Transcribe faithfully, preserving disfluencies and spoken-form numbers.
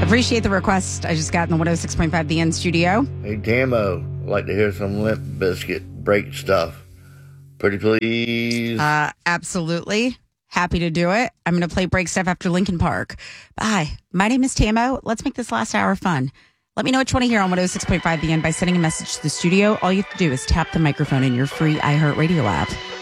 Appreciate the request. I just got in the one oh six point five The End studio. Hey, Tamo, I'd like to hear some Limp Bizkit break stuff. Pretty please. Uh, absolutely. Happy to do it. I'm going to play break stuff after Linkin Park. Hi, my name is Tamo. Let's make this last hour fun. Let me know what you want to hear on one oh six point five The End by sending a message to the studio. All you have to do is tap the microphone in your free iHeartRadio app.